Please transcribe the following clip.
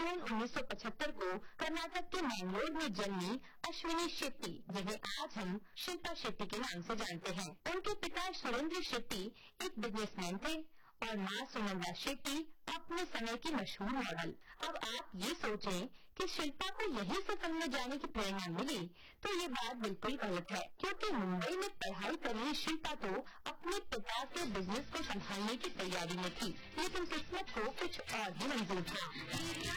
जून 1975 को कर्नाटक के मैंगलोर में जन्मी अश्विनी शेट्टी, जिन्हें आज हम शिल्पा शेट्टी के नाम से जानते हैं। उनके पिता सुरेंद्र शेट्टी एक बिजनेसमैन थे और माँ सुनंदा शेट्टी अपने समय की मशहूर मॉडल। अब आप ये सोचें कि शिल्पा को यही से फिल्म में जाने की प्रेरणा मिली, तो ये बात बिल्कुल गलत है, क्योंकि मुंबई में पढ़ाई कर रही शिल्पा तो अपने पिता के बिजनेस को संभालने की तैयारी में थी, लेकिन किस्मत को कुछ और ही मंजूर था।